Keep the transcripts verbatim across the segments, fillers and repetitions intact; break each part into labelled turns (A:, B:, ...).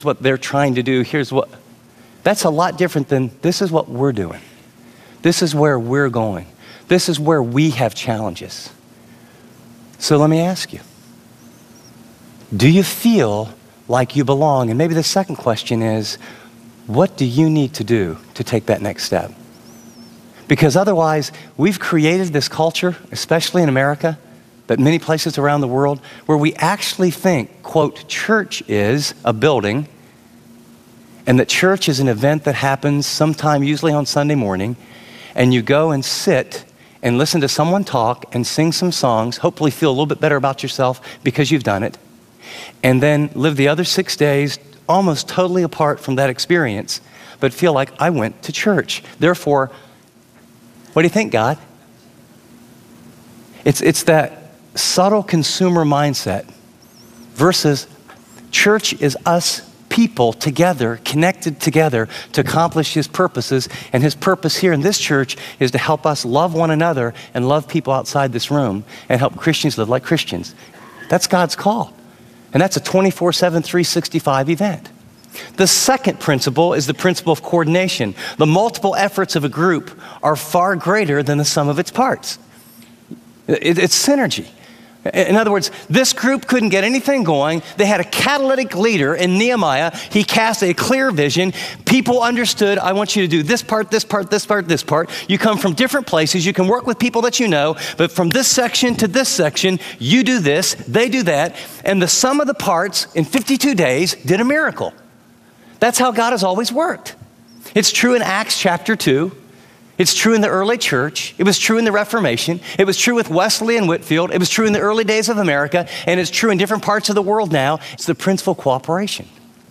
A: what they're trying to do. Here's what, that's a lot different than this is what we're doing. This is where we're going. This is where we have challenges. So let me ask you, do you feel like you belong? And maybe the second question is, what do you need to do to take that next step? Because otherwise, we've created this culture, especially in America, but many places around the world, where we actually think, quote, church is a building, and that church is an event that happens sometime, usually on Sunday morning, and you go and sit and listen to someone talk and sing some songs, hopefully feel a little bit better about yourself because you've done it, and then live the other six days almost totally apart from that experience, but feel like I went to church. Therefore, what do you think, God? It's, it's that subtle consumer mindset versus church is us people together, connected together to accomplish his purposes. And his purpose here in this church is to help us love one another and love people outside this room and help Christians live like Christians. That's God's call. And that's a twenty-four seven, three sixty-five event. The second principle is the principle of coordination. The multiple efforts of a group are far greater than the sum of its parts. It, it's synergy. In other words, this group couldn't get anything going. They had a catalytic leader in Nehemiah. He cast a clear vision. People understood, I want you to do this part, this part, this part, this part. You come from different places. You can work with people that you know, but from this section to this section, you do this, they do that. And the sum of the parts in fifty-two days did a miracle. That's how God has always worked. It's true in Acts chapter two. It's true in the early church. It was true in the Reformation. It was true with Wesley and Whitefield. It was true in the early days of America, and it's true in different parts of the world now. It's the principle of cooperation.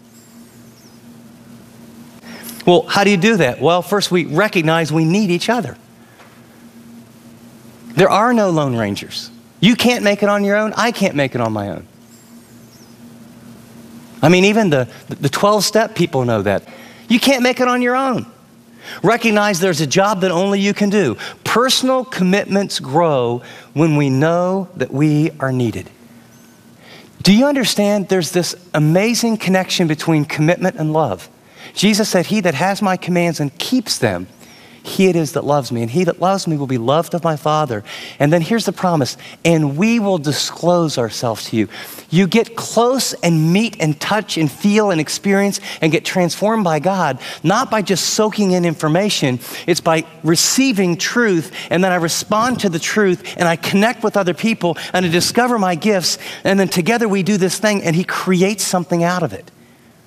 A: Well, how do you do that? Well, first we recognize we need each other. There are no lone rangers. You can't make it on your own. I can't make it on my own. I mean, even the, the twelve-step people know that. You can't make it on your own. Recognize there's a job that only you can do. Personal commitments grow when we know that we are needed. Do you understand there's this amazing connection between commitment and love? Jesus said, he that has my commands and keeps them, he it is that loves me, and he that loves me will be loved of my Father. And then here's the promise, and we will disclose ourselves to you. You get close and meet and touch and feel and experience and get transformed by God, not by just soaking in information. It's by receiving truth, and then I respond to the truth, and I connect with other people, and I discover my gifts, and then together we do this thing, and he creates something out of it.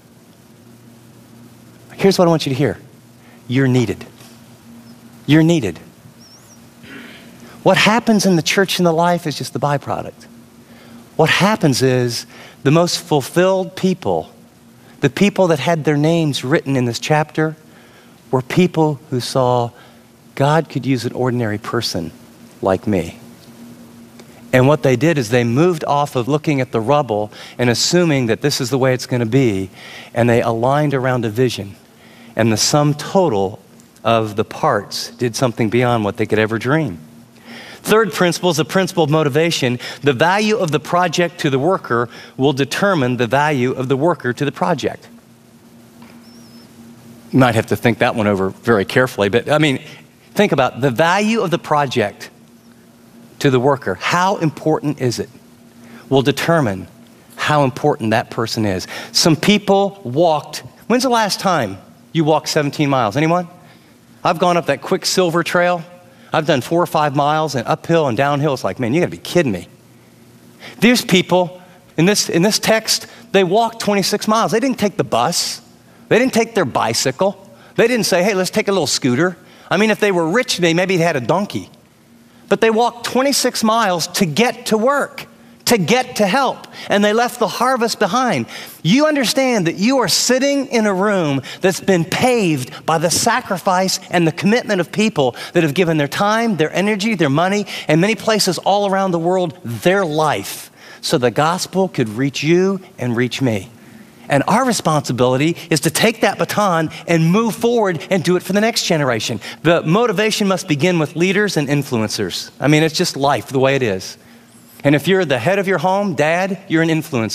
A: Here's what I want you to hear. You're needed. You're needed. What happens in the church and the life is just the byproduct. What happens is the most fulfilled people, the people that had their names written in this chapter, were people who saw God could use an ordinary person like me. And what they did is they moved off of looking at the rubble and assuming that this is the way it's going to be, and they aligned around a vision. And the sum total of the parts did something beyond what they could ever dream. Third principle is the principle of motivation. The value of the project to the worker will determine the value of the worker to the project. You might have to think that one over very carefully, but I mean, think about the value of the project to the worker. How important is it? Will determine how important that person is. Some people walked, when's the last time you walked seventeen miles? Anyone? I've gone up that Quicksilver Trail. I've done four or five miles and uphill and downhill. It's like, man, you gotta be kidding me. These people, in this, in this text, they walked twenty-six miles. They didn't take the bus. They didn't take their bicycle. They didn't say, hey, let's take a little scooter. I mean, if they were rich, they maybe had a donkey. But they walked twenty-six miles to get to work, to get to help, and they left the harvest behind. You understand that you are sitting in a room that's been paved by the sacrifice and the commitment of people that have given their time, their energy, their money, and many places all around the world, their life, so the gospel could reach you and reach me. And our responsibility is to take that baton and move forward and do it for the next generation. The motivation must begin with leaders and influencers. I mean, it's just life the way it is. And if you're the head of your home, dad, you're an influencer.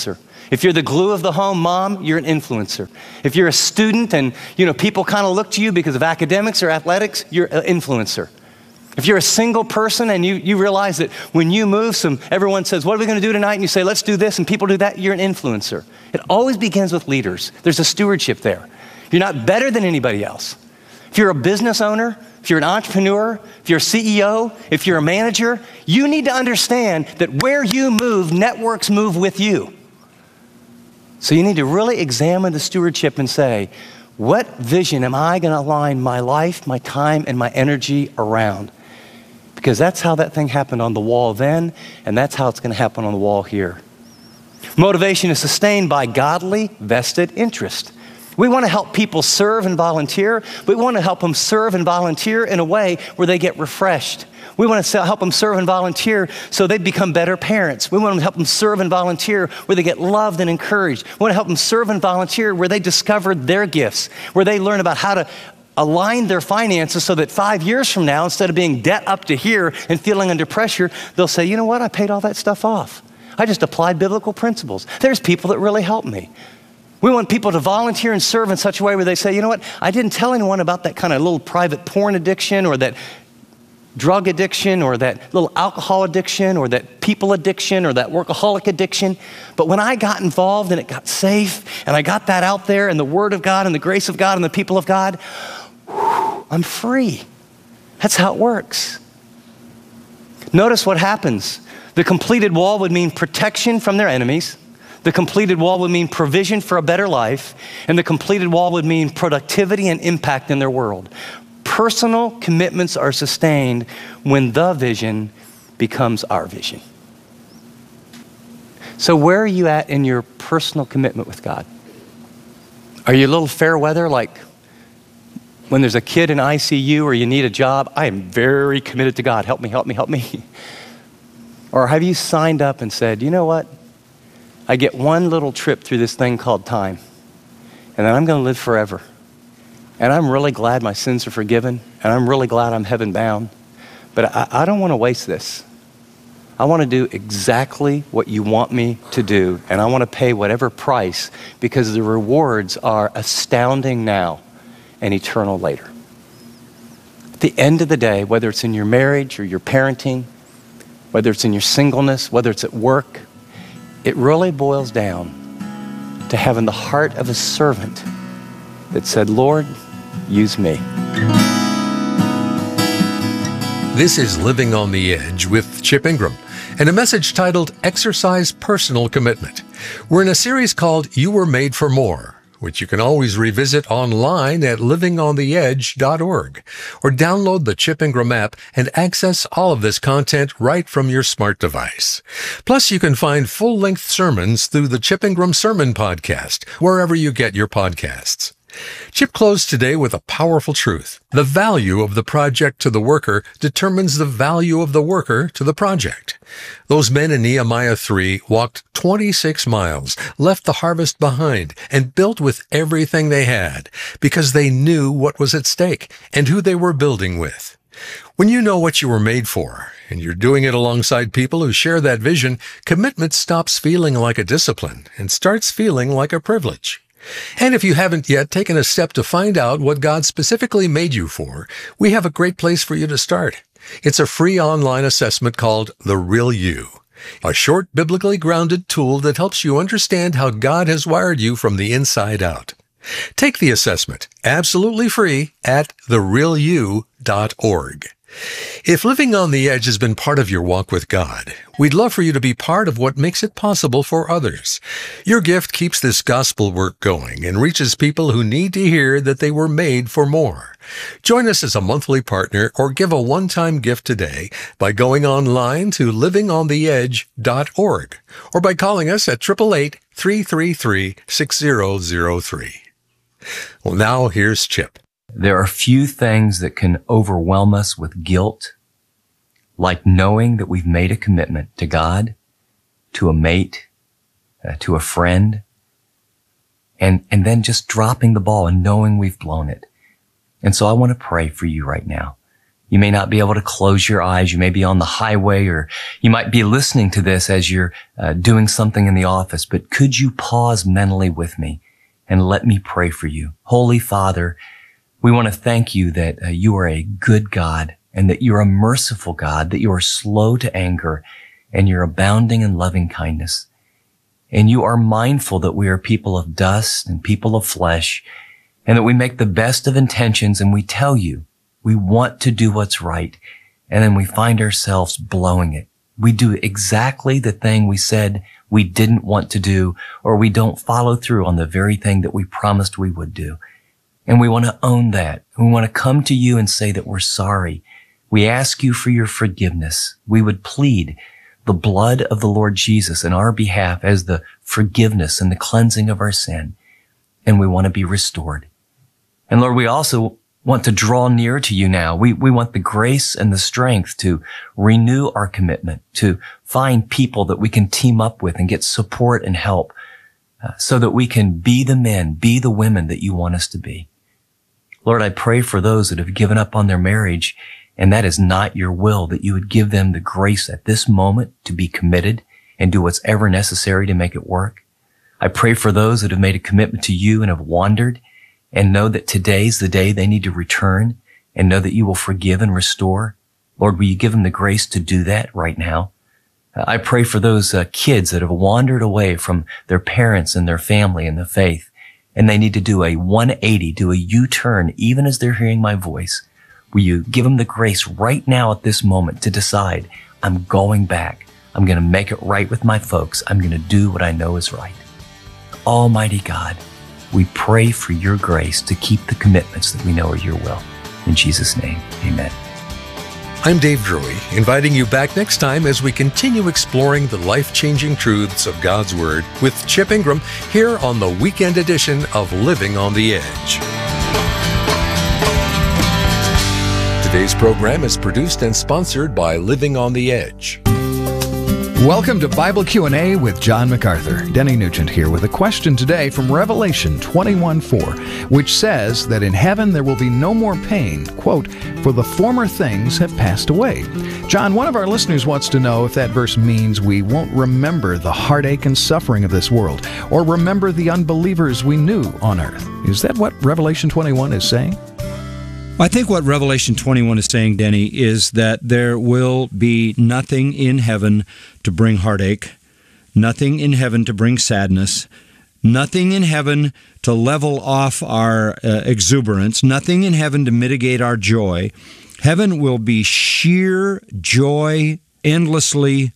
A: If you're the glue of the home, mom, you're an influencer. If you're a student and, you know, people kind of look to you because of academics or athletics, you're an influencer. If you're a single person and you, you realize that when you move, some everyone says, what are we going to do tonight? And you say, let's do this, and people do that, you're an influencer. It always begins with leaders. There's a stewardship there. You're not better than anybody else. If you're a business owner, if you're an entrepreneur, if you're a C E O, if you're a manager, you need to understand that where you move, networks move with you. So you need to really examine the stewardship and say, what vision am I going to align my life, my time, and my energy around? Because that's how that thing happened on the wall then, and that's how it's going to happen on the wall here. Motivation is sustained by godly, vested interest. We want to help people serve and volunteer. We want to help them serve and volunteer in a way where they get refreshed. We want to help them serve and volunteer so they become better parents. We want to help them serve and volunteer where they get loved and encouraged. We want to help them serve and volunteer where they discover their gifts, where they learn about how to align their finances so that five years from now, instead of being debt up to here and feeling under pressure, they'll say, you know what, I paid all that stuff off. I just applied biblical principles. There's people that really help me. We want people to volunteer and serve in such a way where they say, you know what, I didn't tell anyone about that kind of little private porn addiction or that drug addiction or that little alcohol addiction or that people addiction or that workaholic addiction. But when I got involved and it got safe and I got that out there and the Word of God and the grace of God and the people of God, I'm free. That's how it works. Notice what happens. The completed wall would mean protection from their enemies. The completed wall would mean provision for a better life. And the completed wall would mean productivity and impact in their world. Personal commitments are sustained when the vision becomes our vision. So where are you at in your personal commitment with God? Are you a little fair weather, like when there's a kid in I C U or you need a job? I am very committed to God. Help me, help me, help me. Or have you signed up and said, you know what? I get one little trip through this thing called time, and then I'm going to live forever. And I'm really glad my sins are forgiven, and I'm really glad I'm heaven bound. But I, I don't want to waste this. I want to do exactly what you want me to do, and I want to pay whatever price because the rewards are astounding now and eternal later. At the end of the day, whether it's in your marriage or your parenting, whether it's in your singleness, whether it's at work, it really boils down to having the heart of a servant that said, Lord, use me.
B: This is Living on the Edge with Chip Ingram and a message titled Exercise Personal Commitment. We're in a series called You Were Made for More, which you can always revisit online at living on the edge dot org or download the Chip Ingram app and access all of this content right from your smart device. Plus, you can find full-length sermons through the Chip Ingram Sermon Podcast, wherever you get your podcasts. Chip closed today with a powerful truth. The value of the project to the worker determines the value of the worker to the project. Those men in Nehemiah three walked twenty-six miles, left the harvest behind, and built with everything they had because they knew what was at stake and who they were building with. When you know what you were made for, and you're doing it alongside people who share that vision, commitment stops feeling like a discipline and starts feeling like a privilege. And if you haven't yet taken a step to find out what God specifically made you for, we have a great place for you to start. It's a free online assessment called The Real You, a short, biblically grounded tool that helps you understand how God has wired you from the inside out. Take the assessment, absolutely free, at the real you dot org. If Living on the Edge has been part of your walk with God, we'd love for you to be part of what makes it possible for others. Your gift keeps this gospel work going and reaches people who need to hear that they were made for more. Join us as a monthly partner or give a one-time gift today by going online to living on the edge dot org or by calling us at eight eight eight, three three three, six zero zero three. Well, now here's Chip.
C: There are few things that can overwhelm us with guilt, like knowing that we've made a commitment to God, to a mate, uh, to a friend, and, and then just dropping the ball and knowing we've blown it. And so I want to pray for you right now. You may not be able to close your eyes. You may be on the highway, or you might be listening to this as you're uh, doing something in the office. But could you pause mentally with me and let me pray for you? Holy Father, we want to thank you that uh, you are a good God, and that you're a merciful God, that you are slow to anger, and you're abounding in loving kindness. And you are mindful that we are people of dust and people of flesh, and that we make the best of intentions, and we tell you we want to do what's right, and then we find ourselves blowing it. We do exactly the thing we said we didn't want to do, or we don't follow through on the very thing that we promised we would do. And we want to own that. We want to come to you and say that we're sorry. We ask you for your forgiveness. We would plead the blood of the Lord Jesus in our behalf as the forgiveness and the cleansing of our sin. And we want to be restored. And Lord, we also want to draw near to you now. We, we want the grace and the strength to renew our commitment, to find people that we can team up with and get support and help, uh, so that we can be the men, be the women that you want us to be. Lord, I pray for those that have given up on their marriage, and that is not your will, that you would give them the grace at this moment to be committed and do what's ever necessary to make it work. I pray for those that have made a commitment to you and have wandered, and know that today's the day they need to return, and know that you will forgive and restore. Lord, will you give them the grace to do that right now? I pray for those uh, kids that have wandered away from their parents and their family and the faith, and they need to do a one eighty, do a U-turn, even as they're hearing my voice. Will you give them the grace right now at this moment to decide, I'm going back. I'm going to make it right with my folks. I'm going to do what I know is right. Almighty God, we pray for your grace to keep the commitments that we know are your will. In Jesus' name, amen.
B: I'm Dave Drury, inviting you back next time as we continue exploring the life-changing truths of God's Word with Chip Ingram here on the weekend edition of Living on the Edge. Today's program is produced and sponsored by Living on the Edge.
D: Welcome to Bible Q and A with John MacArthur. Denny Nugent here with a question today from Revelation twenty-one four, which says that in heaven there will be no more pain, quote, for the former things have passed away. John, one of our listeners wants to know if that verse means we won't remember the heartache and suffering of this world, or remember the unbelievers we knew on earth. Is that what Revelation twenty-one is saying?
E: I think what Revelation twenty-one is saying, Denny, is that there will be nothing in heaven to bring heartache, nothing in heaven to bring sadness, nothing in heaven to level off our uh, exuberance, nothing in heaven to mitigate our joy. Heaven will be sheer joy, endlessly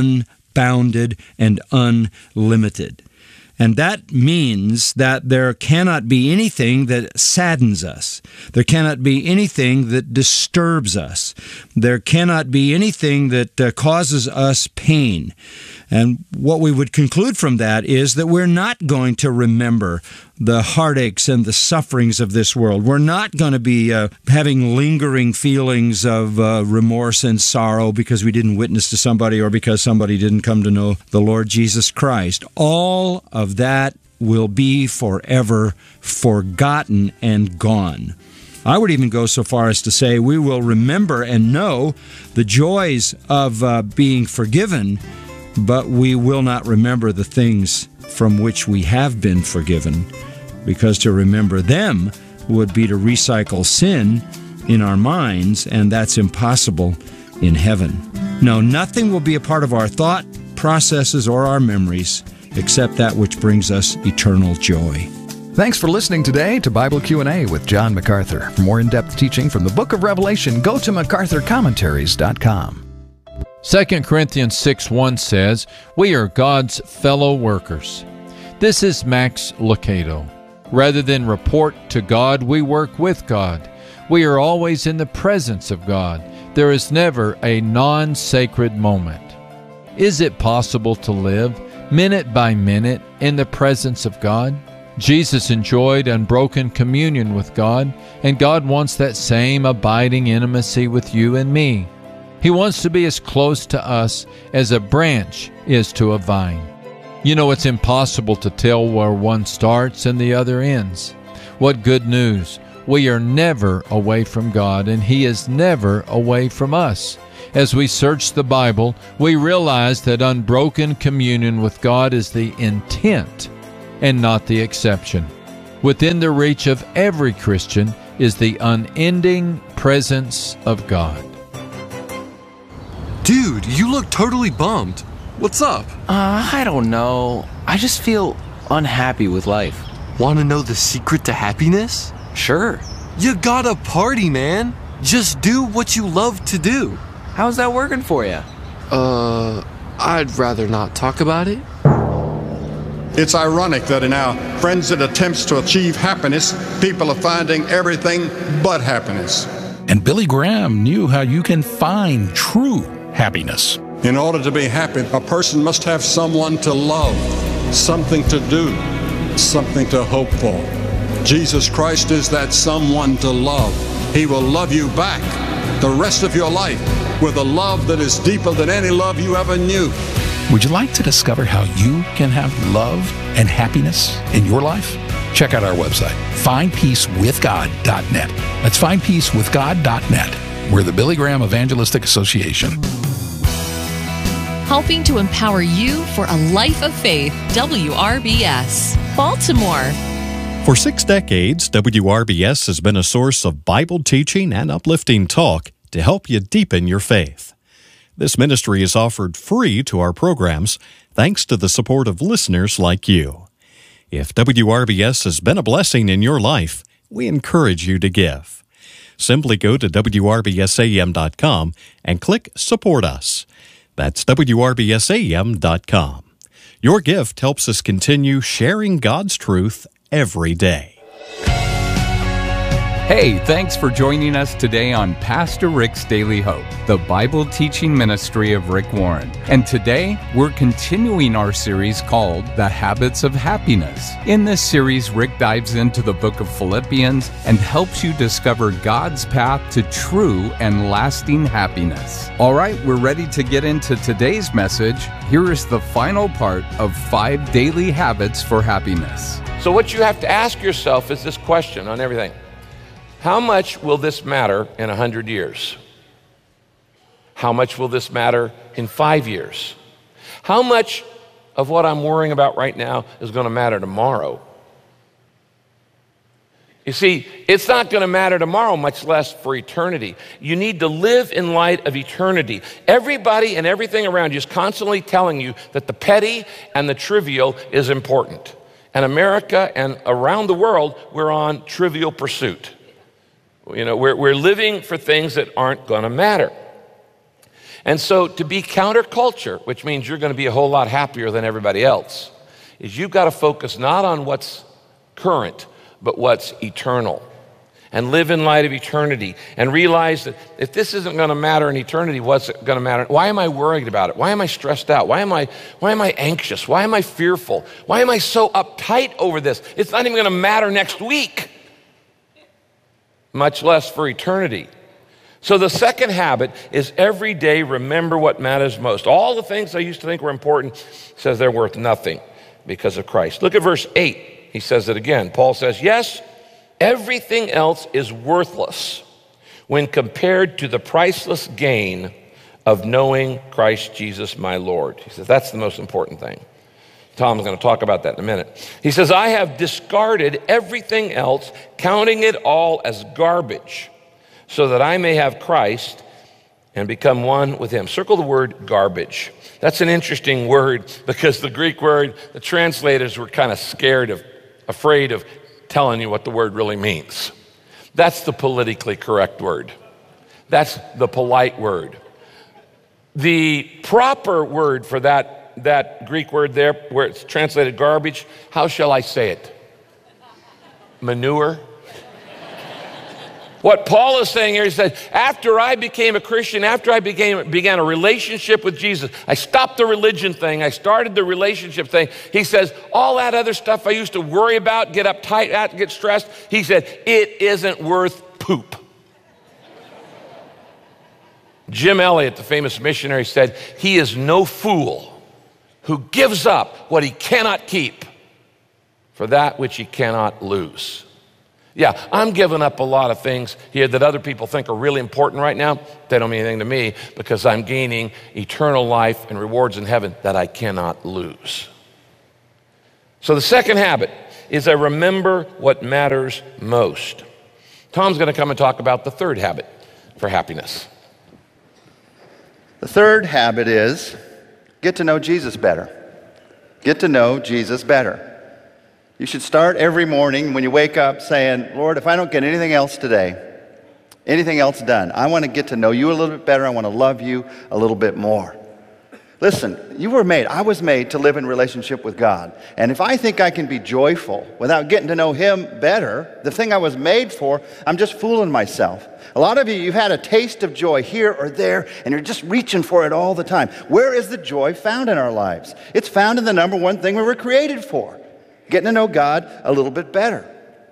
E: unbounded and unlimited. And that means that there cannot be anything that saddens us. There cannot be anything that disturbs us. There cannot be anything that uh, causes us pain. And what we would conclude from that is that we're not going to remember the heartaches and the sufferings of this world. We're not going to be uh, having lingering feelings of uh, remorse and sorrow because we didn't witness to somebody or because somebody didn't come to know the Lord Jesus Christ. All of that will be forever forgotten and gone. I would even go so far as to say we will remember and know the joys of uh, being forgiven, but we will not remember the things from which we have been forgiven, because to remember them would be to recycle sin in our minds, and that's impossible in heaven. No, nothing will be a part of our thought processes or our memories except that which brings us eternal joy.
D: Thanks for listening today to Bible Q and A with John MacArthur. For more in-depth teaching from the book of Revelation, go to macarthur commentaries dot com.
F: Second Corinthians six one says, "We are God's fellow workers." This is Max Lucado. Rather than report to God, we work with God. We are always in the presence of God. There is never a non-sacred moment. Is it possible to live minute by minute in the presence of God? Jesus enjoyed unbroken communion with God, and God wants that same abiding intimacy with you and me. He wants to be as close to us as a branch is to a vine. You know, it's impossible to tell where one starts and the other ends. What good news! We are never away from God, and He is never away from us. As we search the Bible, we realize that unbroken communion with God is the intent and not the exception. Within the reach of every Christian is the unending presence of God.
G: Dude, you look totally bummed. What's up?
H: Uh, I don't know. I just feel unhappy with life.
G: Want to know the secret to happiness?
H: Sure.
G: You gotta party, man. Just do what you love to do.
H: How's that working for you?
G: Uh, I'd rather not talk about it.
I: It's ironic that in our frenzied attempts to achieve happiness, people are finding everything but happiness.
J: And Billy Graham knew how you can find true happiness.
I: In order to be happy, a person must have someone to love, something to do, something to hope for. Jesus Christ is that someone to love. He will love you back the rest of your life with a love that is deeper than any love you ever knew.
J: Would you like to discover how you can have love and happiness in your life? Check out our website, find peace with god dot net. That's find peace with god dot net. We're the Billy Graham Evangelistic Association.
K: Helping to empower you for a life of faith, W R B S, Baltimore.
L: For six decades, W R B S has been a source of Bible teaching and uplifting talk to help you deepen your faith. This ministry is offered free to our programs thanks to the support of listeners like you. If W R B S has been a blessing in your life, we encourage you to give. Simply go to W R B S A M dot com and click Support Us. That's W R B S A M dot com. Your gift helps us continue sharing God's truth every day.
M: Hey, thanks for joining us today on Pastor Rick's Daily Hope, the Bible teaching ministry of Rick Warren. And today, we're continuing our series called The Habits of Happiness. In this series, Rick dives into the book of Philippians and helps you discover God's path to true and lasting happiness. All right, we're ready to get into today's message. Here is the final part of five daily habits for happiness.
N: So what you have to ask yourself is this question on everything. How much will this matter in a hundred years? How much will this matter in five years? How much of what I'm worrying about right now is going to matter tomorrow? You see, it's not going to matter tomorrow, much less for eternity. You need to live in light of eternity. Everybody and everything around you is constantly telling you that the petty and the trivial is important. And America and around the world, we're on trivial pursuit. You know, we're, we're living for things that aren't going to matter. And so to be counterculture, which means you're going to be a whole lot happier than everybody else, is you've got to focus not on what's current, but what's eternal. And live in light of eternity and realize that if this isn't going to matter in eternity, what's going to matter? Why am I worried about it? Why am I stressed out? Why am I, why am I anxious? Why am I fearful? Why am I so uptight over this? It's not even going to matter next week, much less for eternity. So the second habit is every day remember what matters most. All the things I used to think were important, says they're worth nothing because of Christ. Look at verse eight. He says it again. Paul says, yes, everything else is worthless when compared to the priceless gain of knowing Christ Jesus my Lord. He says that's the most important thing. Tom's going to talk about that in a minute. He says, I have discarded everything else, counting it all as garbage, so that I may have Christ and become one with him. Circle the word garbage. That's an interesting word because the Greek word, the translators were kind of scared of, afraid of telling you what the word really means. That's the politically correct word. That's the polite word. The proper word for that that Greek word there, where it's translated garbage, how shall I say it? Manure? What Paul is saying here, he said, after I became a Christian, after I became, began a relationship with Jesus, I stopped the religion thing, I started the relationship thing. He says, all that other stuff I used to worry about, get uptight at, get stressed, he said, it isn't worth poop. Jim Elliot, the famous missionary, said, he is no fool who gives up what he cannot keep for that which he cannot lose. Yeah, I'm giving up a lot of things here that other people think are really important right now. They don't mean anything to me because I'm gaining eternal life and rewards in heaven that I cannot lose. So the second habit is I remember what matters most. Tom's going to come and talk about the third habit for happiness.
O: The third habit is get to know Jesus better. Get to know Jesus better. You should start every morning when you wake up saying, Lord, if I don't get anything else today, anything else done, I want to get to know you a little bit better. I want to love you a little bit more. Listen, you were made, I was made to live in relationship with God. And if I think I can be joyful without getting to know him better, the thing I was made for, I'm just fooling myself. A lot of you, you've had a taste of joy here or there, and you're just reaching for it all the time. Where is the joy found in our lives? It's found in the number one thing we were created for. Getting to know God a little bit better.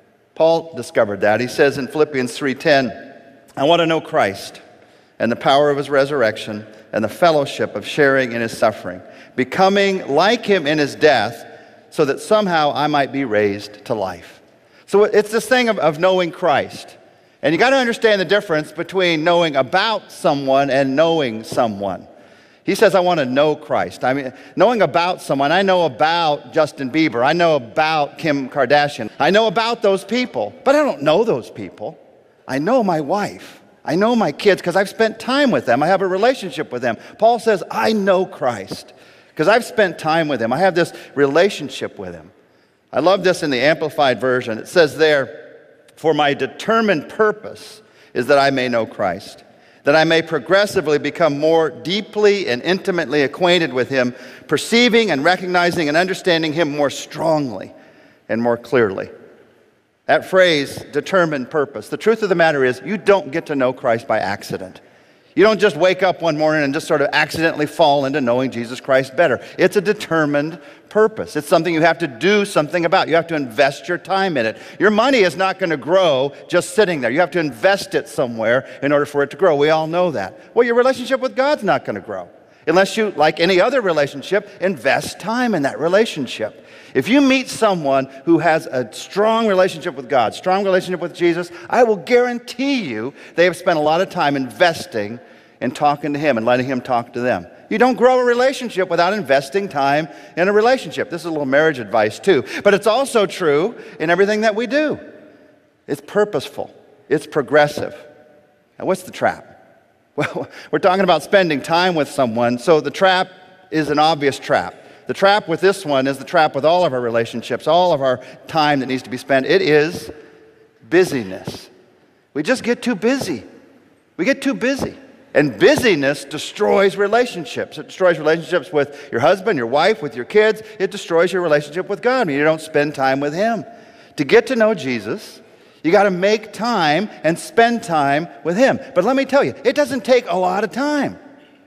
O: Paul discovered that. He says in Philippians three ten, I want to know Christ and the power of his resurrection and the fellowship of sharing in his suffering, becoming like him in his death, so that somehow I might be raised to life. So it's this thing of, of knowing Christ. And you got to understand the difference between knowing about someone and knowing someone. He says, I want to know Christ. I mean, knowing about someone, I know about Justin Bieber. I know about Kim Kardashian. I know about those people, but I don't know those people. I know my wife. I know my kids because I've spent time with them. I have a relationship with them. Paul says, I know Christ because I've spent time with him. I have this relationship with him. I love this in the Amplified Version. It says there, for my determined purpose is that I may know Christ, that I may progressively become more deeply and intimately acquainted with him, perceiving and recognizing and understanding him more strongly and more clearly. That phrase, determined purpose. The truth of the matter is, you don't get to know Christ by accident. You don't just wake up one morning and just sort of accidentally fall into knowing Jesus Christ better. It's a determined purpose. It's something you have to do something about. You have to invest your time in it. Your money is not going to grow just sitting there. You have to invest it somewhere in order for it to grow. We all know that. Well, your relationship with God's not going to grow unless you, like any other relationship, invest time in that relationship. If you meet someone who has a strong relationship with God, strong relationship with Jesus, I will guarantee you they have spent a lot of time investing in talking to him and letting him talk to them. You don't grow a relationship without investing time in a relationship. This is a little marriage advice too, but it's also true in everything that we do. It's purposeful. It's progressive. Now, what's the trap? Well, we're talking about spending time with someone, so the trap is an obvious trap. The trap with this one is the trap with all of our relationships, all of our time that needs to be spent. It is busyness. We just get too busy. We get too busy. And busyness destroys relationships. It destroys relationships with your husband, your wife, with your kids. It destroys your relationship with God when you don't spend time with him. To get to know Jesus, you got to make time and spend time with him. But let me tell you, it doesn't take a lot of time.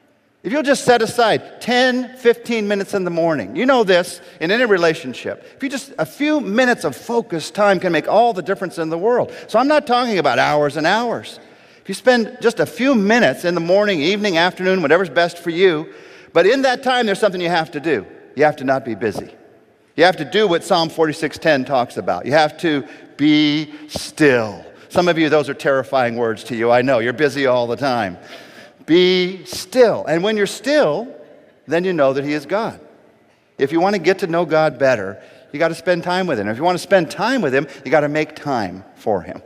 O: If you'll just set aside ten, fifteen minutes in the morning, you know this in any relationship. If you just, a few minutes of focused time can make all the difference in the world. So I'm not talking about hours and hours. If you spend just a few minutes in the morning, evening, afternoon, whatever's best for you, but in that time there's something you have to do. You have to not be busy. You have to do what Psalm forty-six ten talks about. You have to be still. Some of you, those are terrifying words to you. I know, you're busy all the time. Be still. And when you're still, then you know that he is God. If you want to get to know God better, you got to spend time with him. If you want to spend time with him, you got to make time for him.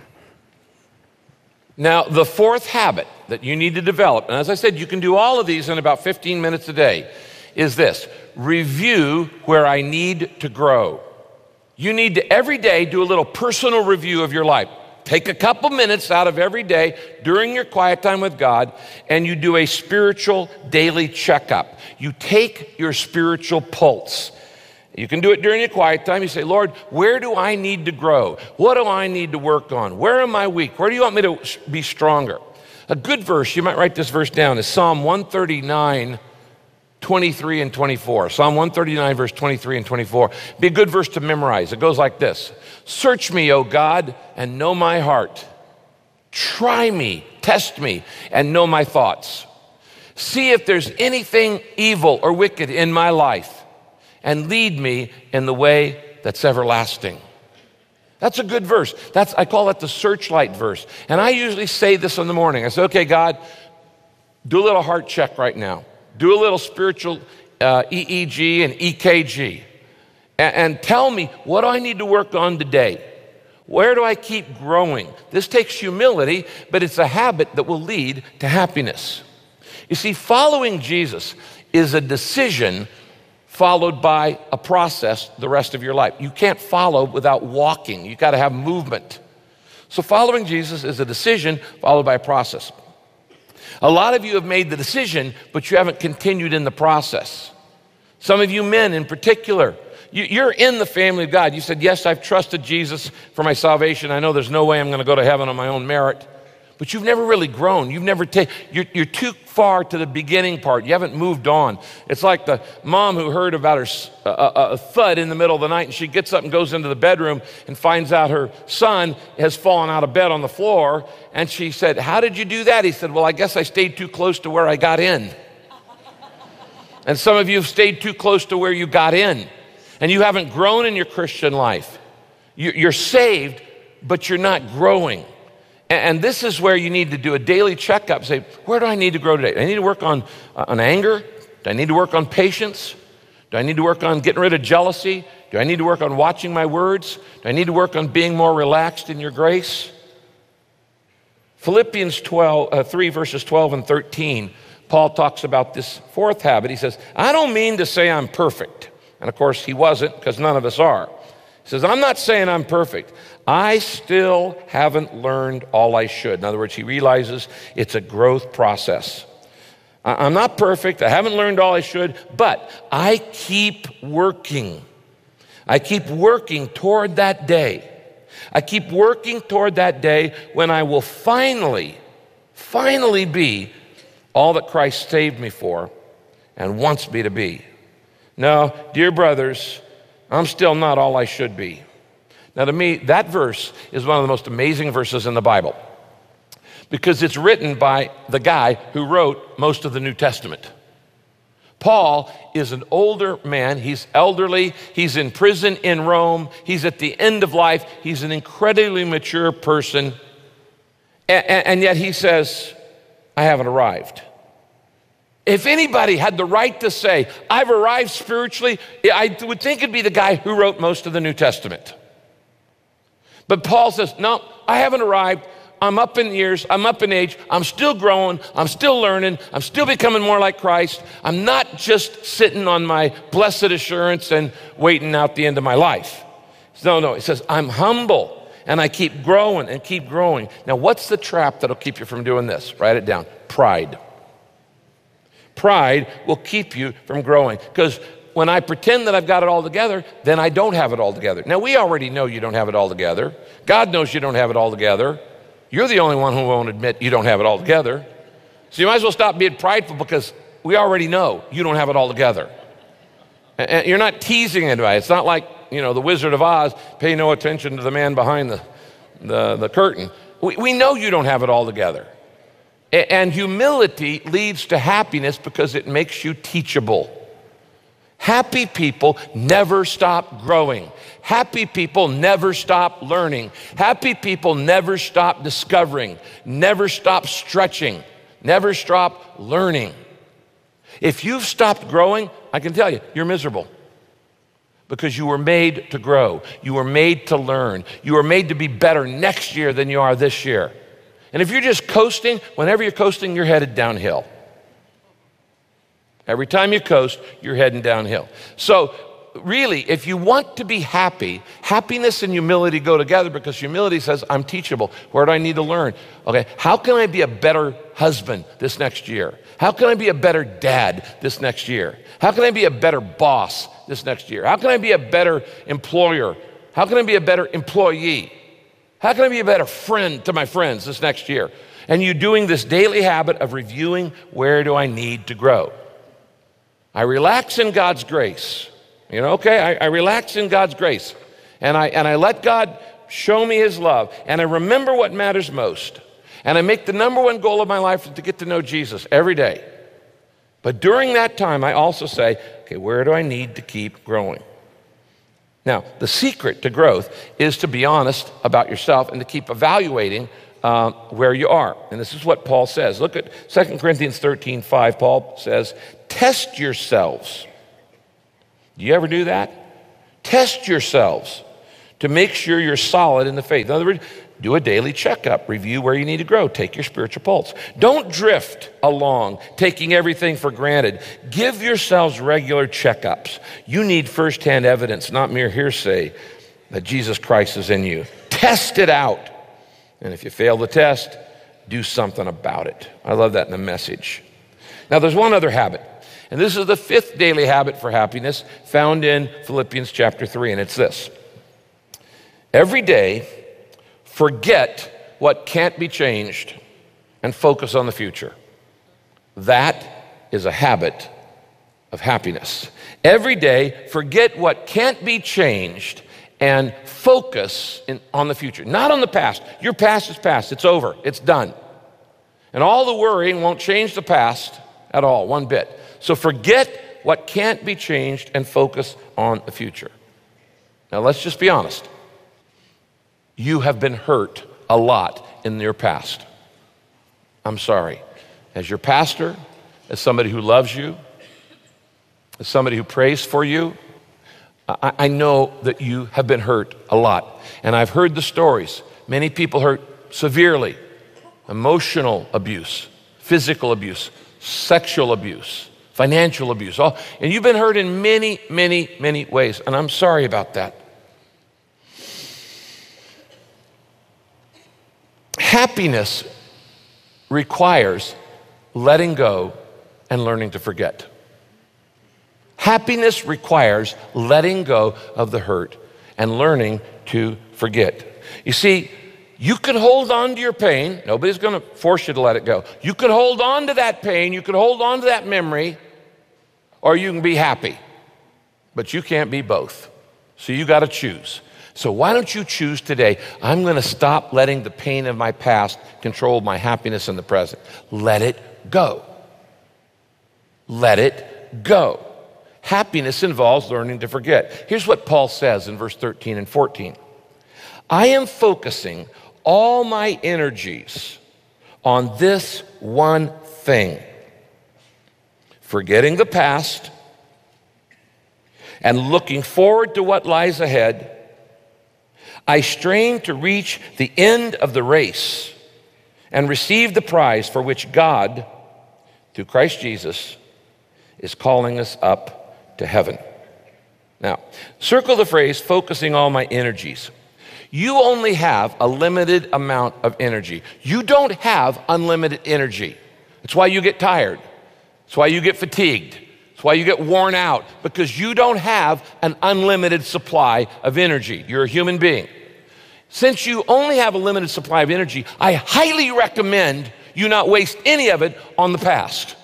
N: Now, the fourth habit that you need to develop, and as I said, you can do all of these in about fifteen minutes a day, is this: review where I need to grow. You need to every day do a little personal review of your life. Take a couple minutes out of every day during your quiet time with God, and you do a spiritual daily checkup. You take your spiritual pulse. You can do it during your quiet time. You say, Lord, where do I need to grow? What do I need to work on? Where am I weak? Where do you want me to be stronger? A good verse, you might write this verse down, is Psalm one thirty-nine, twenty-three and twenty-four. Psalm one thirty-nine, verse twenty-three and twenty-four. Be a good verse to memorize. It goes like this: search me, O God, and know my heart. Try me, test me, and know my thoughts. See if there's anything evil or wicked in my life, and lead me in the way that's everlasting. That's a good verse. That's, I call that the searchlight verse. And I usually say this in the morning. I say, okay, God, do a little heart check right now. Do a little spiritual uh, E E G and E K G. And, and tell me, what do I need to work on today? Where do I keep growing? This takes humility, but it's a habit that will lead to happiness. You see, following Jesus is a decision followed by a process the rest of your life. You can't follow without walking. You got to have movement. So following Jesus is a decision followed by a process. A lot of you have made the decision, but you haven't continued in the process. Some of you men in particular, you, you're in the family of God. You said, yes, I've trusted Jesus for my salvation. I know there's no way I'm going to go to heaven on my own merit. But you've never really grown. You've never taken, you're, you're too far to the beginning part. You haven't moved on. It's like the mom who heard about her uh, a thud in the middle of the night, and she gets up and goes into the bedroom and finds out her son has fallen out of bed on the floor. And she said, how did you do that? He said, well, I guess I stayed too close to where I got in. And some of you have stayed too close to where you got in. And you haven't grown in your Christian life. You're saved, but you're not growing. And this is where you need to do a daily checkup. Say, where do I need to grow today? Do I need to work on, uh, on anger? Do I need to work on patience? Do I need to work on getting rid of jealousy? Do I need to work on watching my words? Do I need to work on being more relaxed in your grace? Philippians twelve, uh, three, verses twelve and thirteen, Paul talks about this fourth habit. He says, I don't mean to say I'm perfect. And of course, he wasn't, because none of us are. He says, I'm not saying I'm perfect. I still haven't learned all I should. In other words, he realizes it's a growth process. I'm not perfect. I haven't learned all I should, but I keep working. I keep working toward that day. I keep working toward that day when I will finally, finally be all that Christ saved me for and wants me to be. No, dear brothers, I'm still not all I should be. Now, to me, that verse is one of the most amazing verses in the Bible because it's written by the guy who wrote most of the New Testament. Paul is an older man. He's elderly. He's in prison in Rome. He's at the end of life. He's an incredibly mature person. And, and yet he says, I haven't arrived. If anybody had the right to say, I've arrived spiritually, I would think it'd be the guy who wrote most of the New Testament. But Paul says, no, I haven't arrived. I'm up in years. I'm up in age. I'm still growing. I'm still learning. I'm still becoming more like Christ. I'm not just sitting on my blessed assurance and waiting out the end of my life. No, no, it says, I'm humble and I keep growing and keep growing. Now, what's the trap that'll keep you from doing this? Write it down. Pride. Pride will keep you from growing because when I pretend that I've got it all together, then I don't have it all together. Now, we already know you don't have it all together. God knows you don't have it all together. You're the only one who won't admit you don't have it all together. So you might as well stop being prideful because we already know you don't have it all together. And you're not teasing anybody. It's not like, you know, the Wizard of Oz, pay no attention to the man behind the, the, the curtain. We, we know you don't have it all together. And humility leads to happiness because it makes you teachable. Happy people never stop growing. Happy people never stop learning. Happy people never stop discovering, never stop stretching, never stop learning. If you've stopped growing, I can tell you, you're miserable because you were made to grow. You were made to learn. You were made to be better next year than you are this year. And if you're just coasting, whenever you're coasting, you're headed downhill. Every time you coast, you're heading downhill. So really, if you want to be happy, happiness and humility go together because humility says, I'm teachable. Where do I need to learn? Okay, how can I be a better husband this next year? How can I be a better dad this next year? How can I be a better boss this next year? How can I be a better employer? How can I be a better employee? How can I be a better friend to my friends this next year? And you doing this daily habit of reviewing, where do I need to grow? I relax in God's grace. You know, okay, I, I relax in God's grace. And I, and I let God show me his love. And I remember what matters most. And I make the number one goal of my life to get to know Jesus every day. But during that time, I also say, okay, where do I need to keep growing? Now, the secret to growth is to be honest about yourself and to keep evaluating um, where you are. And this is what Paul says. Look at Second Corinthians thirteen five. Paul says, test yourselves. Do you ever do that? Test yourselves to make sure you're solid in the faith. In other words, do a daily checkup, review where you need to grow, take your spiritual pulse. Don't drift along, taking everything for granted. Give yourselves regular checkups. You need firsthand evidence, not mere hearsay, that Jesus Christ is in you. Test it out. And if you fail the test, do something about it. I love that in the Message. Now, there's one other habit, and this is the fifth daily habit for happiness found in Philippians chapter three, and it's this. Every day, forget what can't be changed and focus on the future. That is a habit of happiness. Every day, forget what can't be changed and focus in, on the future, not on the past. Your past is past. It's over. It's done. And all the worrying won't change the past at all, one bit. So forget what can't be changed and focus on the future. Now, let's just be honest. You have been hurt a lot in your past. I'm sorry. As your pastor, as somebody who loves you, as somebody who prays for you, I, I know that you have been hurt a lot. And I've heard the stories. Many people hurt severely. Emotional abuse, physical abuse, sexual abuse, financial abuse. All, and you've been hurt in many, many, many ways. And I'm sorry about that. Happiness requires letting go and learning to forget. Happiness requires letting go of the hurt and learning to forget. You see, you can hold on to your pain. Nobody's going to force you to let it go. You can hold on to that pain. You can hold on to that memory, or you can be happy. But you can't be both. So you got to choose. So why don't you choose today, I'm going to stop letting the pain of my past control my happiness in the present. Let it go. Let it go. Happiness involves learning to forget. Here's what Paul says in verse thirteen and fourteen. I am focusing all my energies on this one thing, forgetting the past and looking forward to what lies ahead. I strain to reach the end of the race and receive the prize for which God, through Christ Jesus, is calling us up to heaven. Now, circle the phrase, focusing all my energies. You only have a limited amount of energy. You don't have unlimited energy. That's why you get tired. That's why you get fatigued. That's why you get worn out, because you don't have an unlimited supply of energy. You're a human being. Since you only have a limited supply of energy, I highly recommend you not waste any of it on the past.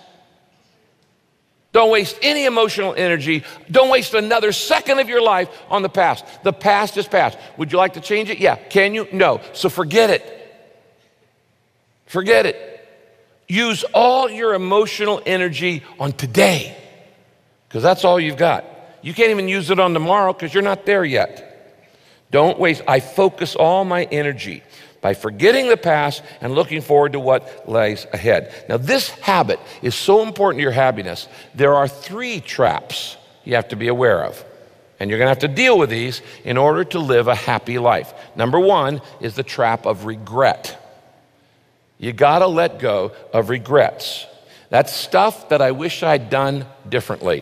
N: Don't waste any emotional energy. Don't waste another second of your life on the past. The past is past. Would you like to change it? Yeah. Can you? No. So forget it. Forget it. Use all your emotional energy on today, because that's all you've got. You can't even use it on tomorrow because you're not there yet. Don't waste. I focus all my energy by forgetting the past and looking forward to what lies ahead. Now, this habit is so important to your happiness. There are three traps you have to be aware of, and you're going to have to deal with these in order to live a happy life. Number one is the trap of regret. You got to let go of regrets. That's stuff that I wish I'd done differently.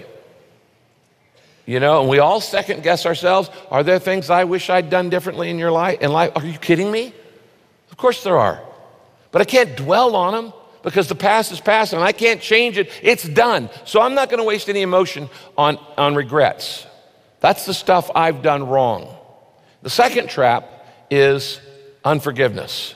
N: You know, and we all second guess ourselves. Are there things I wish I'd done differently in your life? In life? Are you kidding me? Of course there are. But I can't dwell on them because the past is past and I can't change it. It's done. So I'm not going to waste any emotion on, on regrets. That's the stuff I've done wrong. The second trap is unforgiveness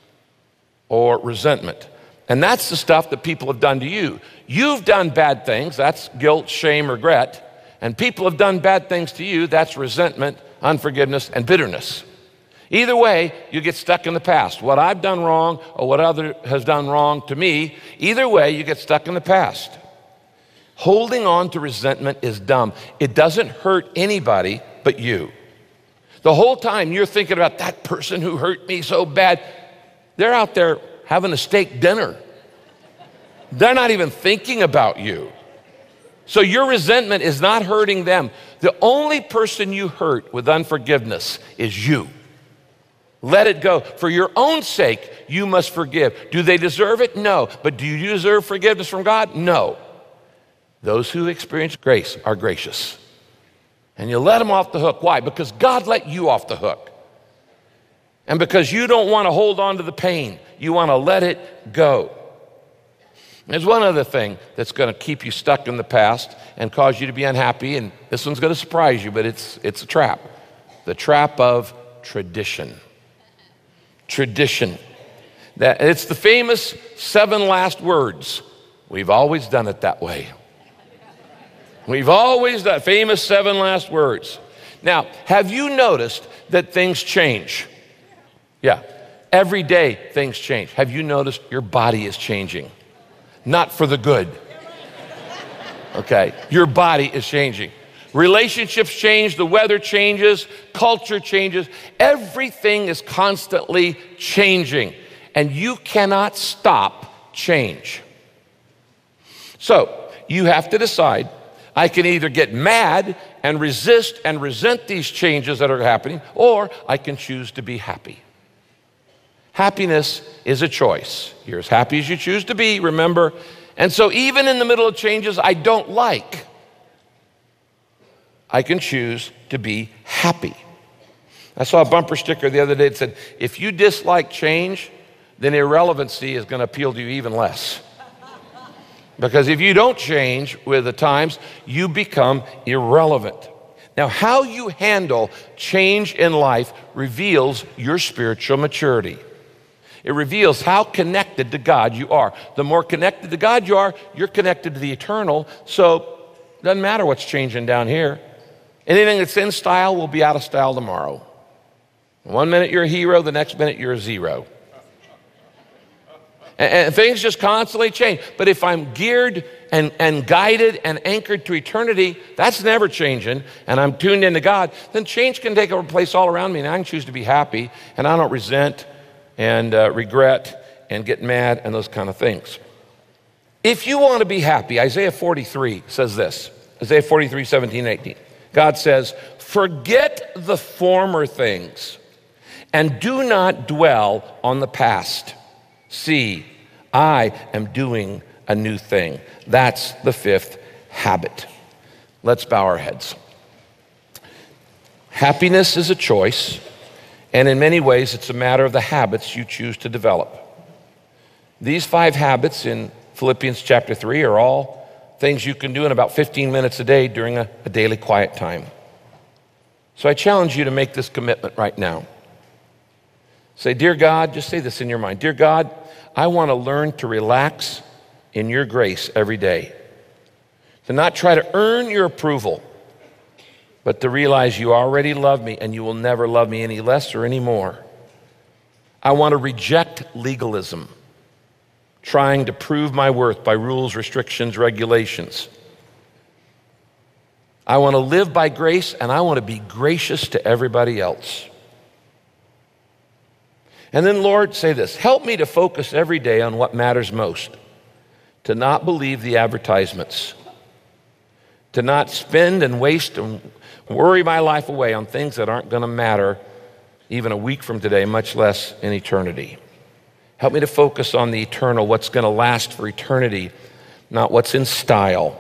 N: or resentment. And that's the stuff that people have done to you. You've done bad things. That's guilt, shame, regret. And people have done bad things to you. That's resentment, unforgiveness, and bitterness. Either way, you get stuck in the past. What I've done wrong or what other has done wrong to me, either way, you get stuck in the past. Holding on to resentment is dumb. It doesn't hurt anybody but you. The whole time you're thinking about that person who hurt me so bad, they're out there having a steak dinner. They're not even thinking about you. So your resentment is not hurting them. The only person you hurt with unforgiveness is you. Let it go. For your own sake, you must forgive. Do they deserve it? No. But do you deserve forgiveness from God? No. Those who experience grace are gracious. And you let them off the hook. Why? Because God let you off the hook. And because you don't want to hold on to the pain, you want to let it go. There's one other thing that's going to keep you stuck in the past and cause you to be unhappy, and this one's going to surprise you, but it's, it's a trap. The trap of tradition. Tradition. That, it's the famous seven last words. We've always done it that way. We've always done famous seven last words. Now, have you noticed that things change? Yeah. Every day things change. Have you noticed your body is changing? Not for the good. Okay. Your body is changing. Relationships change, the weather changes, culture changes. Everything is constantly changing, and you cannot stop change. So you have to decide, I can either get mad and resist and resent these changes that are happening, or I can choose to be happy. Happiness is a choice. You're as happy as you choose to be, remember? And so even in the middle of changes I don't like, I can choose to be happy. I saw a bumper sticker the other day that said, if you dislike change, then irrelevancy is going to appeal to you even less. Because if you don't change with the times, you become irrelevant. Now, how you handle change in life reveals your spiritual maturity. It reveals how connected to God you are. The more connected to God you are, you're connected to the eternal, so it doesn't matter what's changing down here. Anything that's in style will be out of style tomorrow. One minute you're a hero, the next minute you're a zero. And, and things just constantly change. But if I'm geared and, and guided and anchored to eternity, that's never changing, and I'm tuned into God, then change can take over place all around me, and I can choose to be happy, and I don't resent and uh, regret and get mad and those kind of things. If you want to be happy, Isaiah forty-three says this, Isaiah forty-three, seventeen, eighteen. God says, forget the former things and do not dwell on the past. See, I am doing a new thing. That's the fifth habit. Let's bow our heads. Happiness is a choice, and in many ways it's a matter of the habits you choose to develop. These five habits in Philippians chapter three are all things you can do in about fifteen minutes a day during a, a daily quiet time. So I challenge you to make this commitment right now. Say, dear God, just say this in your mind. Dear God, I want to learn to relax in your grace every day. To not try to earn your approval, but to realize you already love me and you will never love me any less or any more. I want to reject legalism, trying to prove my worth by rules, restrictions, regulations. I want to live by grace, and I want to be gracious to everybody else. And then, Lord, say this, help me to focus every day on what matters most, to not believe the advertisements, to not spend and waste and worry my life away on things that aren't going to matter even a week from today, much less in eternity. Help me to focus on the eternal, what's going to last for eternity, not what's in style.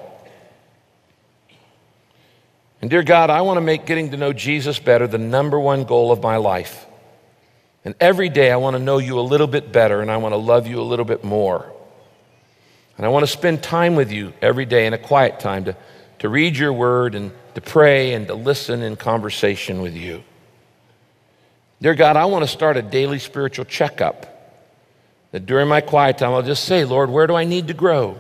N: And dear God, I want to make getting to know Jesus better the number one goal of my life. And every day I want to know you a little bit better, and I want to love you a little bit more. And I want to spend time with you every day in a quiet time to, to read your word and to pray and to listen in conversation with you. Dear God, I want to start a daily spiritual checkup. That during my quiet time, I'll just say, Lord, where do I need to grow?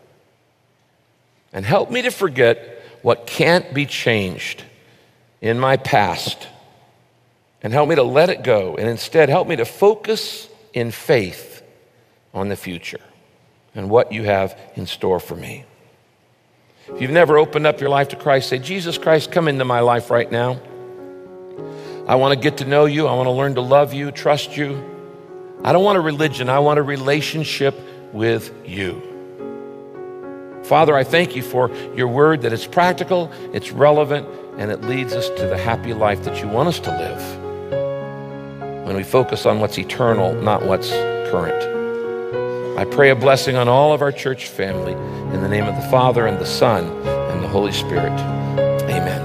N: And help me to forget what can't be changed in my past. And help me to let it go. And instead, help me to focus in faith on the future and what you have in store for me. If you've never opened up your life to Christ, say, Jesus Christ, come into my life right now. I want to get to know you. I want to learn to love you, trust you. I don't want a religion. I want a relationship with you. Father, I thank you for your word, that it's practical, it's relevant, and it leads us to the happy life that you want us to live when we focus on what's eternal, not what's current. I pray a blessing on all of our church family in the name of the Father and the Son and the Holy Spirit. Amen.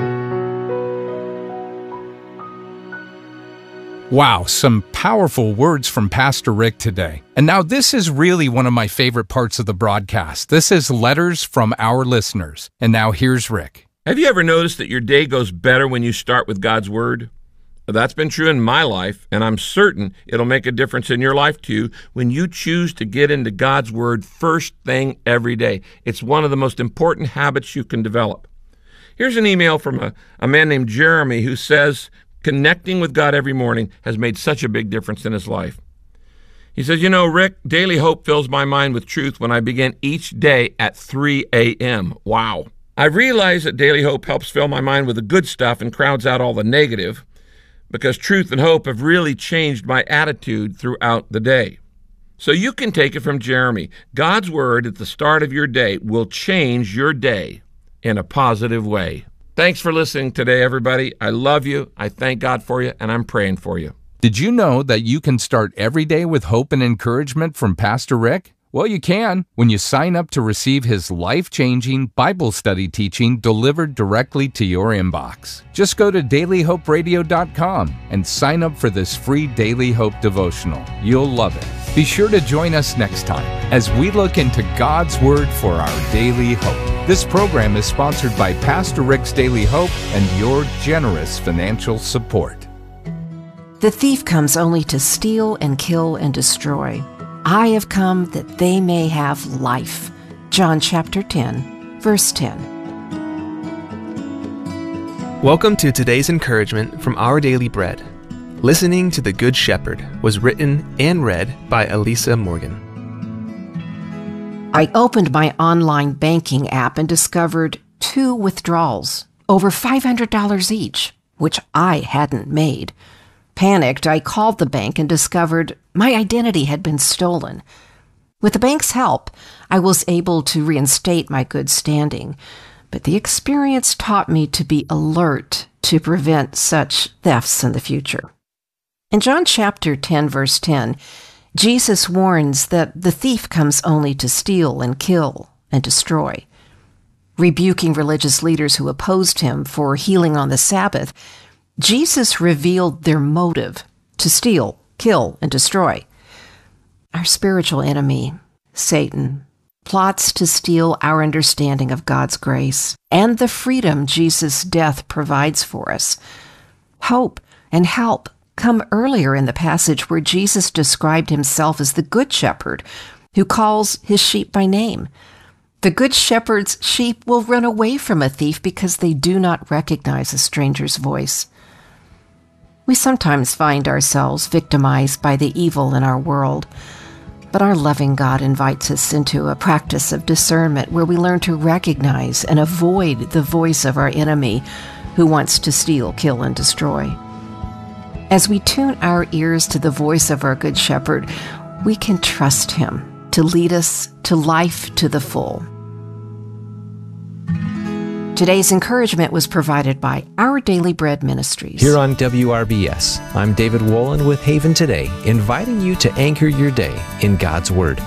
M: Wow, some powerful words from Pastor Rick today. And now this is really one of my favorite parts of the broadcast. This is letters from our listeners. And now here's Rick.
N: Have you ever noticed that your day goes better when you start with God's Word? That's been true in my life, and I'm certain it'll make a difference in your life too when you choose to get into God's Word first thing every day. It's one of the most important habits you can develop. Here's an email from a, a man named Jeremy who says, connecting with God every morning has made such a big difference in his life. He says, you know, Rick, Daily Hope fills my mind with truth when I begin each day at three a.m. Wow. I realize that Daily Hope helps fill my mind with the good stuff and crowds out all the negative, because truth and hope have really changed my attitude throughout the day. So you can take it from Jeremy. God's Word at the start of your day will change your day in a positive way. Thanks for listening today, everybody. I love you. I thank God for you, and I'm praying for you.
M: Did you know that you can start every day with hope and encouragement from Pastor Rick? Well, you can when you sign up to receive his life-changing Bible study teaching delivered directly to your inbox. Just go to daily hope radio dot com and sign up for this free Daily Hope devotional. You'll love it. Be sure to join us next time as we look into God's Word for our daily hope. This program is sponsored by Pastor Rick's Daily Hope and your generous financial support.
P: The thief comes only to steal and kill and destroy. I have come that they may have life. John chapter ten, verse ten.
Q: Welcome to today's encouragement from Our Daily Bread. Listening to the Good Shepherd was written and read by Elisa Morgan.
P: I opened my online banking app and discovered two withdrawals, over five hundred dollars each, which I hadn't made. Panicked, I called the bank and discovered my identity had been stolen. With the bank's help, I was able to reinstate my good standing, but the experience taught me to be alert to prevent such thefts in the future. In John chapter ten, verse ten, Jesus warns that the thief comes only to steal and kill and destroy. Rebuking religious leaders who opposed him for healing on the Sabbath, Jesus revealed their motive to steal, kill, and destroy. Our spiritual enemy, Satan, plots to steal our understanding of God's grace and the freedom Jesus' death provides for us. Hope and help come earlier in the passage where Jesus described himself as the Good Shepherd who calls his sheep by name. The Good Shepherd's sheep will run away from a thief because they do not recognize a stranger's voice. We sometimes find ourselves victimized by the evil in our world, but our loving God invites us into a practice of discernment where we learn to recognize and avoid the voice of our enemy who wants to steal, kill, and destroy. As we tune our ears to the voice of our Good Shepherd, we can trust him to lead us to life to the full. Today's encouragement was provided by Our Daily Bread Ministries.
R: Here on W R B S, I'm David Wolin with Haven Today, inviting you to anchor your day in God's Word.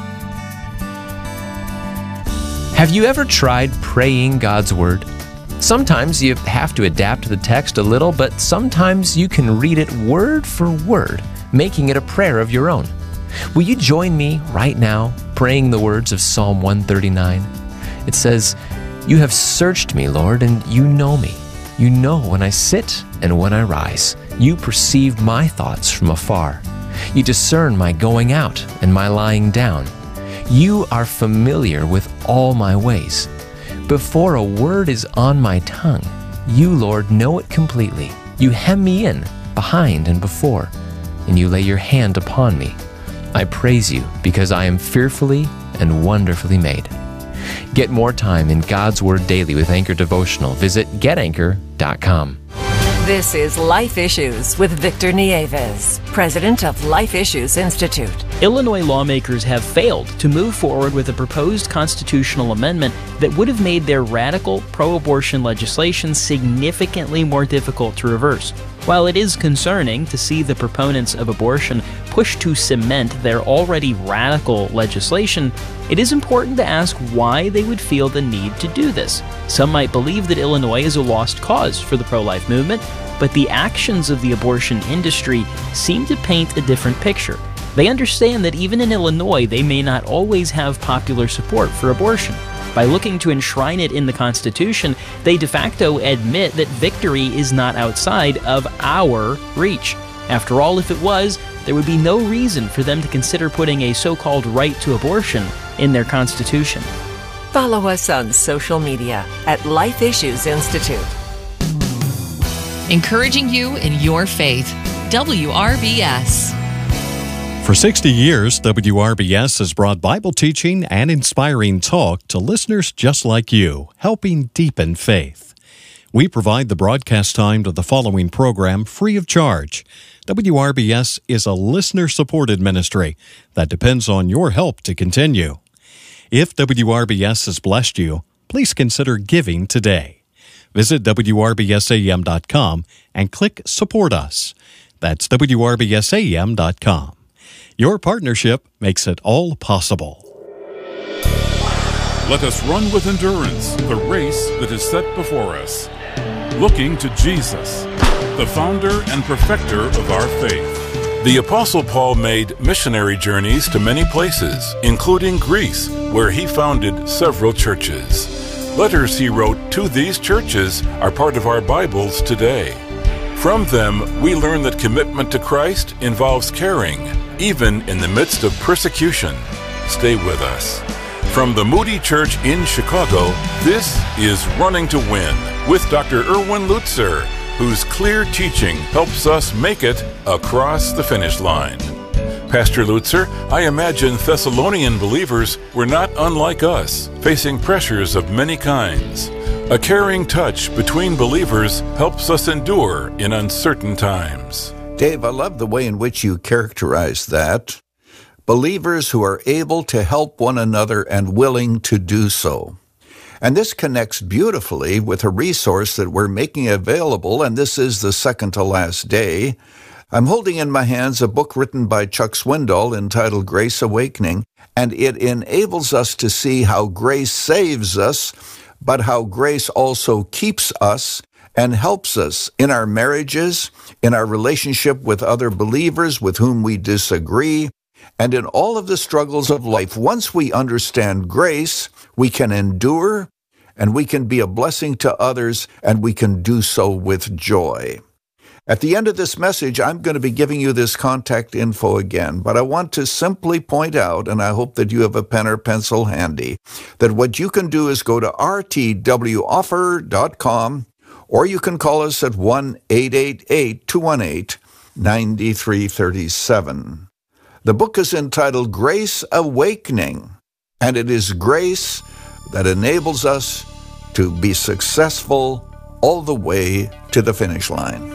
R: Have you ever tried praying God's Word? Sometimes you have to adapt the text a little, but sometimes you can read it word for word, making it a prayer of your own. Will you join me right now, praying the words of Psalm one thirty-nine? It says, "You have searched me, Lord, and you know me. You know when I sit and when I rise. You perceive my thoughts from afar. You discern my going out and my lying down. You are familiar with all my ways. Before a word is on my tongue, you, Lord, know it completely. You hem me in, behind and before, and you lay your hand upon me. I praise you because I am fearfully and wonderfully made. Get more time in God's Word daily with Anchor Devotional. Visit get anchor dot com.
S: This is Life Issues with Victor Nieves, president of Life Issues Institute.
T: Illinois lawmakers have failed to move forward with a proposed constitutional amendment that would have made their radical pro-abortion legislation significantly more difficult to reverse. While it is concerning to see the proponents of abortion push to cement their already radical legislation, it is important to ask why they would feel the need to do this. Some might believe that Illinois is a lost cause for the pro-life movement, but the actions of the abortion industry seem to paint a different picture. They understand that even in Illinois, they may not always have popular support for abortion. By looking to enshrine it in the Constitution, they de facto admit that victory is not outside of our reach. After all, if it was, there would be no reason for them to consider putting a so-called right to abortion in their Constitution.
S: Follow us on social media at Life Issues Institute.
K: Encouraging you in your faith. W R B S.
L: For sixty years, W R B S has brought Bible teaching and inspiring talk to listeners just like you, helping deepen faith. We provide the broadcast time to the following program free of charge. W R B S is a listener-supported ministry that depends on your help to continue. If W R B S has blessed you, please consider giving today. Visit W R B S A M dot com and click Support Us. That's W R B S A M dot com. Your partnership makes it all possible.
U: Let us run with endurance the race that is set before us, looking to Jesus, the founder and perfecter of our faith. The Apostle Paul made missionary journeys to many places, including Greece, where he founded several churches. Letters he wrote to these churches are part of our Bibles today. From them, we learn that commitment to Christ involves caring, even in the midst of persecution. Stay with us. From the Moody Church in Chicago, this is Running to Win with Doctor Erwin Lutzer, whose clear teaching helps us make it across the finish line. Pastor Lutzer, I imagine Thessalonian believers were not unlike us, facing pressures of many kinds. A caring touch between believers helps us endure in uncertain times.
V: Dave, I love the way in which you characterize that. Believers who are able to help one another and willing to do so. And this connects beautifully with a resource that we're making available, and this is the second to last day. I'm holding in my hands a book written by Chuck Swindoll entitled Grace Awakening, and it enables us to see how grace saves us, but how grace also keeps us and helps us in our marriages, in our relationship with other believers with whom we disagree, and in all of the struggles of life. Once we understand grace, we can endure, and we can be a blessing to others, and we can do so with joy. At the end of this message, I'm going to be giving you this contact info again, but I want to simply point out, and I hope that you have a pen or pencil handy, that what you can do is go to r t w offer dot com, or you can call us at one eight eight eight, two one eight, nine three three seven. The book is entitled Grace Awakening, and it is grace that enables us to be successful all the way to the finish line.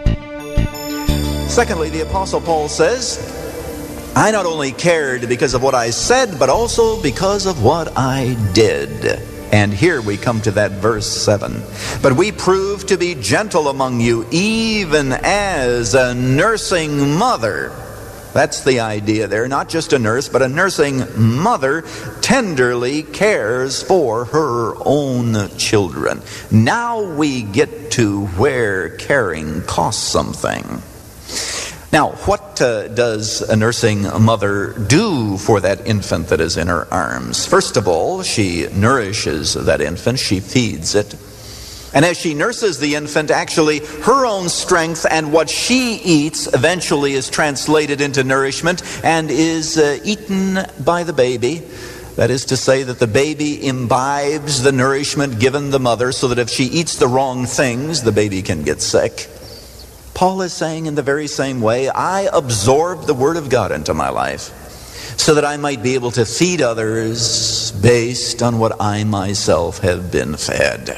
W: Secondly, the Apostle Paul says, I not only cared because of what I said, but also because of what I did. And here we come to that verse seven. But we prove to be gentle among you, even as a nursing mother. That's the idea there. Not just a nurse, but a nursing mother tenderly cares for her own children. Now we get to where caring costs something. Now, what uh, does a nursing mother do for that infant that is in her arms? First of all, she nourishes that infant. She feeds it. And as she nurses the infant, actually, her own strength and what she eats eventually is translated into nourishment and is uh, eaten by the baby. That is to say that the baby imbibes the nourishment given the mother so that if she eats the wrong things, the baby can get sick. Paul is saying in the very same way, I absorb the Word of God into my life. so that I might be able to feed others based on what I myself have been fed.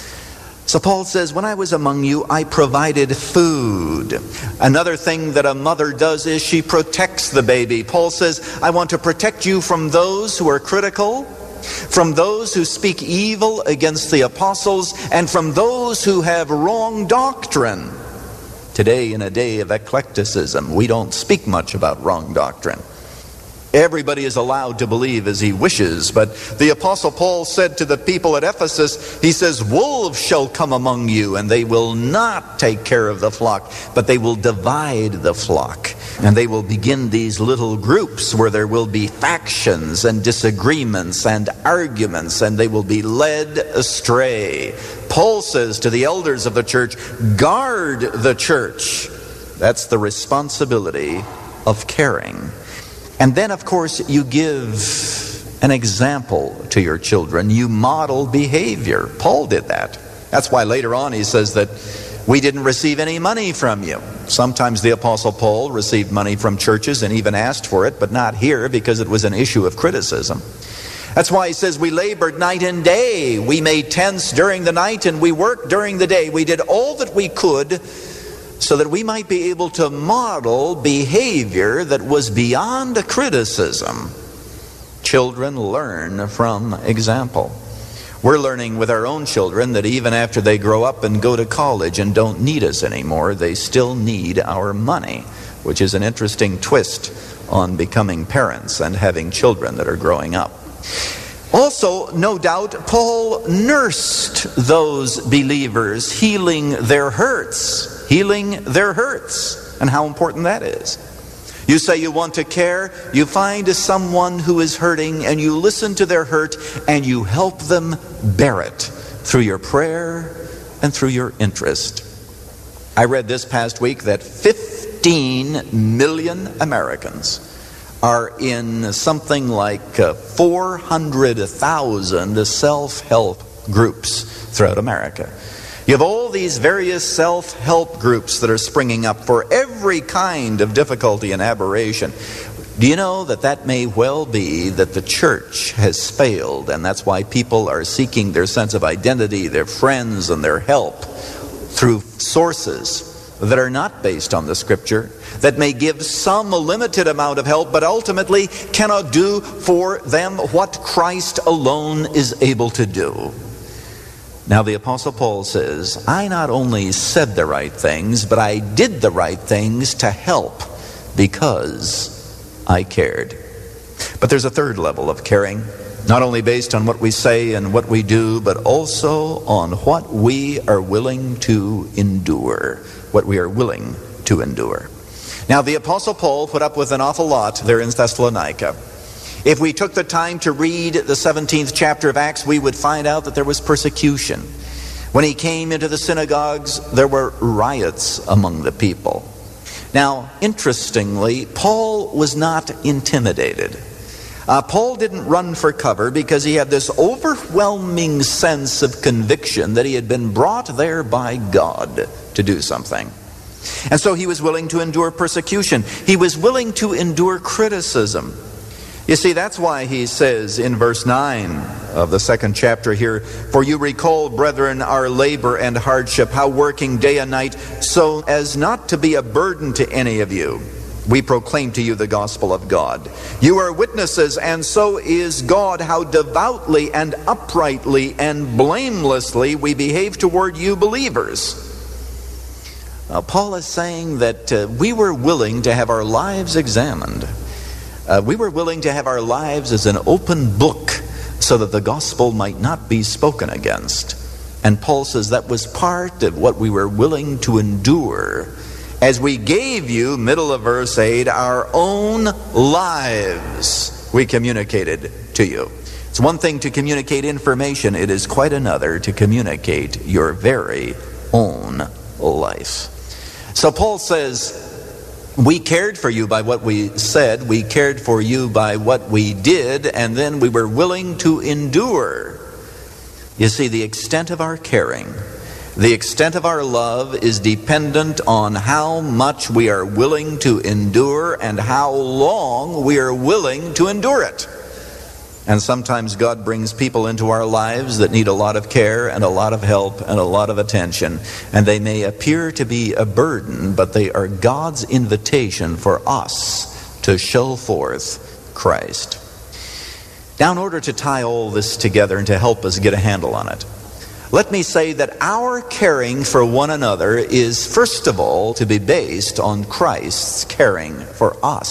W: So Paul says, when I was among you, I provided food. Another thing that a mother does is she protects the baby. Paul says, I want to protect you from those who are critical, from those who speak evil against the apostles, and from those who have wrong doctrine. Today, in a day of eclecticism, we don't speak much about wrong doctrine. Everybody is allowed to believe as he wishes, but the Apostle Paul said to the people at Ephesus, he says, wolves shall come among you, and they will not take care of the flock, but they will divide the flock. And they will begin these little groups where there will be factions and disagreements and arguments, and they will be led astray. Paul says to the elders of the church, guard the church. That's the responsibility of caring. And then, of course, you give an example to your children. You model behavior. Paul did that. That's why later on he says that we didn't receive any money from you. Sometimes the Apostle Paul received money from churches and even asked for it, but not here because it was an issue of criticism. That's why he says we labored night and day. We made tents during the night and we worked during the day. We did all that we could so that we might be able to model behavior that was beyond criticism. Children learn from example. We're learning with our own children that even after they grow up and go to college and don't need us anymore, they still need our money, which is an interesting twist on becoming parents and having children that are growing up. Also, no doubt, Paul nursed those believers, healing their hurts. Healing their hurts, and how important that is. You say you want to care, you find someone who is hurting, and you listen to their hurt, and you help them bear it through your prayer and through your interest. I read this past week that fifteen million Americans are in something like uh, four hundred thousand self-help groups throughout America. You have all these various self-help groups that are springing up for every kind of difficulty and aberration. Do you know that that may well be that the church has failed, and that's why people are seeking their sense of identity, their friends, and their help through sources that are not based on the Scripture, that may give some limited amount of help, but ultimately cannot do for them what Christ alone is able to do. Now the Apostle Paul says, I not only said the right things, but I did the right things to help because I cared. But there's a third level of caring, not only based on what we say and what we do, but also on what we are willing to endure, what we are willing to endure. Now the Apostle Paul put up with an awful lot there in Thessalonica. If we took the time to read the seventeenth chapter of Acts, we would find out that there was persecution. When he came into the synagogues, there were riots among the people. Now, interestingly, Paul was not intimidated. Uh, Paul didn't run for cover because he had this overwhelming sense of conviction that he had been brought there by God to do something. And so he was willing to endure persecution. He was willing to endure criticism. You see, that's why he says in verse nine of the second chapter here, for you recall, brethren, our labor and hardship, how working day and night, so as not to be a burden to any of you, we proclaim to you the gospel of God. You are witnesses, and so is God, how devoutly and uprightly and blamelessly we behave toward you believers. Now, Paul is saying that uh, we were willing to have our lives examined. Uh, we were willing to have our lives as an open book so that the gospel might not be spoken against. And Paul says that was part of what we were willing to endure as we gave you, middle of verse eight, our own lives we communicated to you. It's one thing to communicate information. It is quite another to communicate your very own life. So Paul says, we cared for you by what we said, we cared for you by what we did, and then we were willing to endure. You see, the extent of our caring The extent of our love is dependent on how much we are willing to endure and how long we are willing to endure it. And sometimes God brings people into our lives that need a lot of care and a lot of help and a lot of attention. And they may appear to be a burden, but they are God's invitation for us to show forth Christ. Now, in order to tie all this together and to help us get a handle on it, let me say that our caring for one another is, first of all, to be based on Christ's caring for us.